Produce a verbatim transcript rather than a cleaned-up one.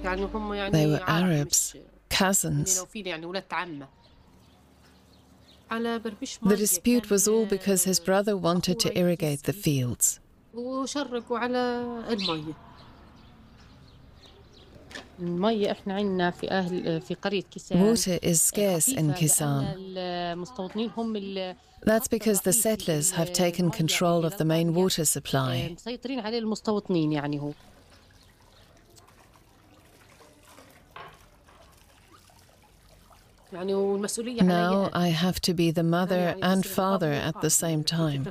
يعني هم They يعني were عرب Arabs, مش cousins. لو فينا يعني ولاد عمة. على بربش The مية dispute was all because his كان brother wanted أخوه to رايح irrigate the يسقي fields. وشرقوا على المية. المية إحنا عندنا في أهل في قرية كيسان Water is scarce in خفيفة لأن Kisan. المستوطنين هم That's الخط because the الرئيسي settlers have taken للمية control اللي of the main للقرية water supply. مسيطرين عليه المستوطنين يعني هو. يعني والمسؤولية علي Now أنا. I have to be the أنا mother يعني and بصير الأب father at the والأب same time.